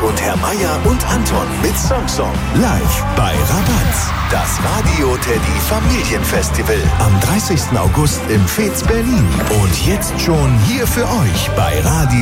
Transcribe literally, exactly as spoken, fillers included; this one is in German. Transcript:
und Herr Meier und Anton mit Song Song. Live bei Rabatz. Das Radio Teddy Familienfestival am dreißigsten August im Fez Berlin. Und jetzt schon hier für euch bei Radio